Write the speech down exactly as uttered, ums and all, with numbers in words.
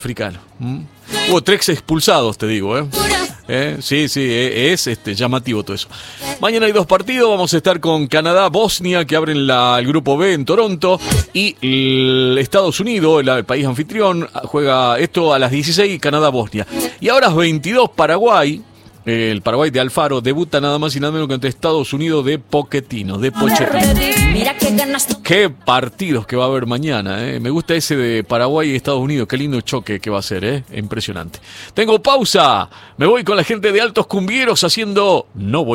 africano. ¿Mm? Hubo tres expulsados, te digo, ¿eh? ¿Eh? Sí, sí, es este, llamativo todo eso. Mañana hay dos partidos, vamos a estar con Canadá, Bosnia, que abren la, el grupo B en Toronto, y el Estados Unidos, el, el país anfitrión, juega esto a las dieciséis, Canadá, Bosnia. Y ahora a las veintidós, Paraguay, el Paraguay de Alfaro, debuta nada más y nada menos que ante Estados Unidos de Pochettino, de Pochettino. Qué partidos que va a haber mañana, ¿eh? Me gusta ese de Paraguay y Estados Unidos, qué lindo choque que va a ser, ¿eh? Impresionante. Tengo pausa, me voy con la gente de Altos Cumbieros haciendo No Voy